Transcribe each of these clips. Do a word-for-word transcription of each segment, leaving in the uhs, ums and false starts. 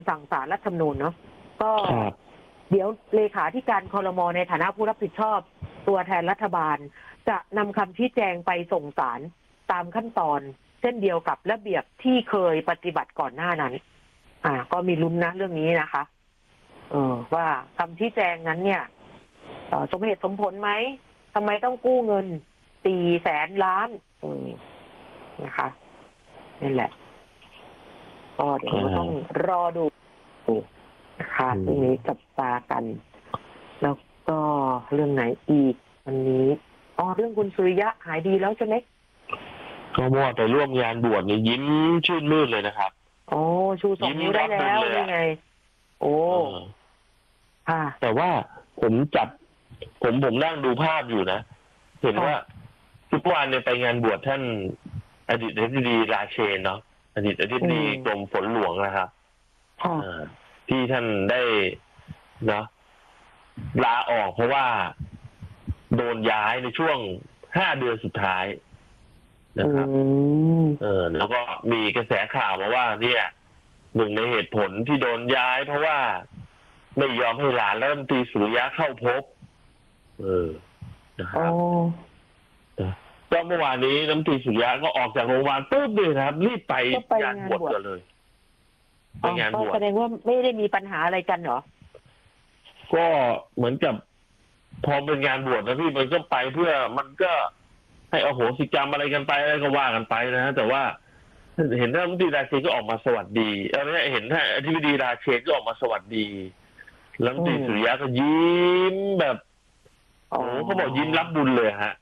สั่งศาลรัฐธรรมนูญเนาะก็เดี๋ยวเลขาธิการครม.ในฐานะผู้รับผิดชอบตัวแทนรัฐบาลจะนำคำชี้แจงไปส่งศาลตามขั้นตอนเช่นเดียวกับระเบียบที่เคยปฏิบัติก่อนหน้านั้นอ่าก็มีลุ้นนะเรื่องนี้นะคะเออว่าคำชี้แจงนั้นเนี่ยสมเหตุสมผลไหมทำไมต้องกู้เงินสี่แสนล้านนะคะนี่แหละก็เดี๋ยวต้องรอดูนะคะตรงนี้จับตากันแล้วก็เรื่องไหนอีกวันนี้อ๋อเรื่องคุณสุริยะหายดีแล้วใช่ไหมก็มั่วไปร่วมงานบวชนี่ยิ้มชื่นมื่นเลยนะครับโอ้ชูสองนิ้วได้แล้วนี่ไงโอ้ค่ะแต่ว่าผมจับผมผมนั่งดูภาพอยู่นะเห็นว่าทุกวันเนี่ยไปงานบวชท่านอดีตอธิบดีราเชนเนาะอดีตอธิบดีกรมฝนหลวงนะครับที่ท่านได้เนาะลาออกเพราะว่าโดนย้ายในช่วงห้าเดือนสุดท้ายนะครับเออแล้วก็มีกระแสข่าวมาว่าเนี่ยหนึ่งในเหตุผลที่โดนย้ายเพราะว่าไม่ยอมให้หลานรัฐมนตรีสุริยะเข้าพบเออนะครับก็เมื่อวานนี้รัฐมนตรีสุริยะก็ออกจากโรงพยาบาลปุ๊บเลยครับรีบไปงานบวชกันเลยไปงานบวชแสดงว่าไม่ได้มีปัญหาอะไรกันเหรอก็เหมือนกับพอเป็นงานบวชนะพี่มันก็ไปเพื่อมันก็ให้อโหสิกรรมอะไรกันไปอะไรก็ว่ากันไปนะฮะแต่ว่าเห็นท่านรัฐมนตรีราเชนก็ออกมาสวัสดีเออเห็นท่านอธิบดีราเชนก็ออกมาสวัสดีรัฐมนตรีสุริยะก็ยิ้มแบบโอ้เขาบอกยิ้มรับบุญเลยฮะ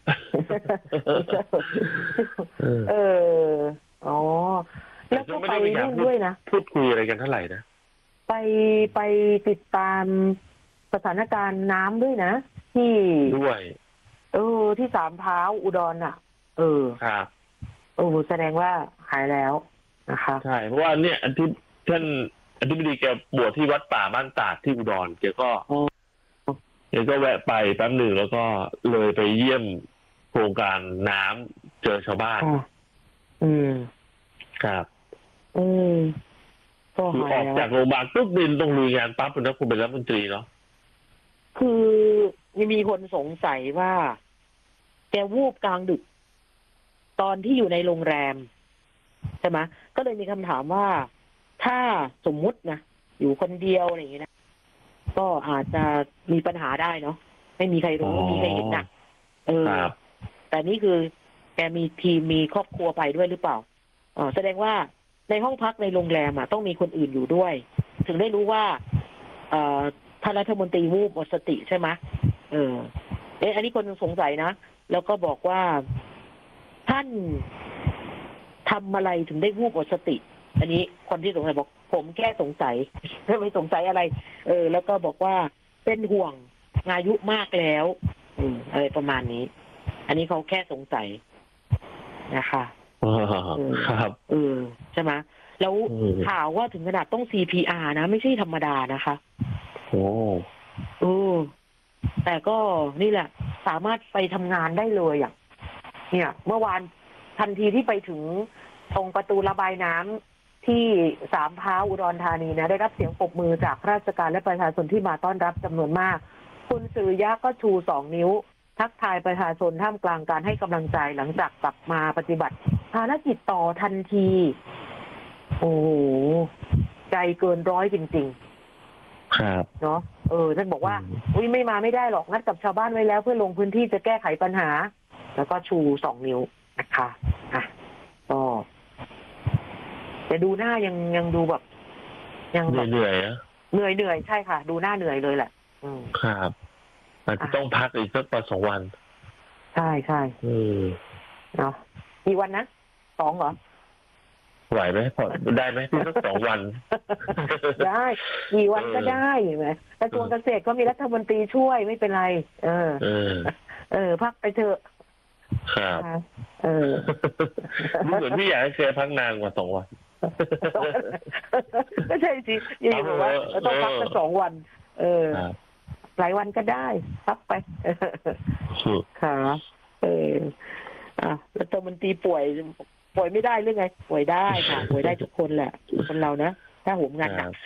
เอออ๋อแล้วก็ไปด้วยนะพูดคุยอะไรกันเท่าไหร่นะไปไปติดตามสถานการณ์น้ำด้วยนะที่ด้วยเออที่สามเท้าอุดรอ่ะเออครับโอ้แสดงว่าหายแล้วนะคะใช่เพราะว่าเนี่ยอันที่ท่านอธิบดีแกบวชที่วัดป่าบ้านตาดที่อุดรแกก็แกก็แวะไปแป๊บหนึ่งแล้วก็เลยไปเยี่ยมโครงการน้ำเจอชาวบ้านอืมครับอืมคือออกจากโรงพยาบาลปุ๊บบินต้องลุยงานปั๊บเป็นนักคุณเป็นรัฐมนตรีเนาะคือมีคนสงสัยว่าแกวูบกลางดึกตอนที่อยู่ในโรงแรมใช่ไหมก็เลยมีคำถามว่าถ้าสมมุตินะอยู่คนเดียวอะไรอย่างนี้นะก็อาจจะมีปัญหาได้เนาะไม่มีใครรู้ไม่มีใครเห็นนะเออแต่นี่คือแกมีทีมมีครอบครัวไปด้วยหรือเปล่าอ๋อแสดงว่าในห้องพักในโรงแรมอ่ะต้องมีคนอื่นอยู่ด้วยถึงได้รู้ว่าเอ่อท่านรัฐมนตรีวูบหมดสติใช่ไหมเออเอ๊ะอันนี้คนสงสัยนะแล้วก็บอกว่าท่านทำอะไรถึงได้วูบหมดสติอันนี้คนที่สงสัยบอกผมแค่สงสัยไม่สงสัยอะไรเออแล้วก็บอกว่าเป็นห่วงอายุมากแล้วอืมอะไรประมาณนี้อันนี้เขาแค่สงสัยนะคะครับเออใช่ไหมแล้วข่าวว่าถึงขนาดต้อง ซี พี อาร์ นะไม่ใช่ธรรมดานะคะโอ้เออแต่ก็นี่แหละสามารถไปทำงานได้เลยอ่ะเนี่ยเมื่อวานทันทีที่ไปถึงตรงประตูระบายน้ำที่สามพร้าวอุดรธานีนะได้รับเสียงปรบมือจากราชการและประชาชนที่มาต้อนรับจำนวนมากคุณสุริยะก็ชูสองนิ้วทักทายประชาชนท่ามกลางการให้กำลังใจหลังจากกลับมาปฏิบัติภารกิจต่อทันทีโอ้โหใจเกินร้อยจริงๆครับเนาะเออท่านบอกว่าอุ้ยไม่มาไม่ได้หรอกนัดกับชาวบ้านไว้แล้วเพื่อลงพื้นที่จะแก้ไขปัญหาแล้วก็ชูสองนิ้วนะคะอ่ะก็แต่ดูหน้ายังยังดูแบบยังเหนื่อยๆนะเหนื่อยเหนื่อยใช่ค่ะดูหน้าเหนื่อยเลยแหละอืมครับอาจจะต้องพักอีกสักวันสองวันใช่ใช่อืมเนาะกี่วันนะสองเหรอไหวไหมพอได้ไหมที่สักสองวันได้กี่วันก็ได้ไหมกระทรวงเกษตรก็มีรัฐมนตรีช่วยไม่เป็นไรเออเออพักไปเถอะครับเออเหมือนพี่อยากให้แกพักนานกว่าสองวันก็ใช่สิยี่บอกว่าต้องพักกันสองวันเออหลายวันก็ได้พักไปค่ะเอออ่ะรัฐมนตรีป่วยป่วยไม่ได้หรือไงป่วยได้ค่ะป่วยได้ทุกคนแหละคนเรานะถ้าโหมงานหนัก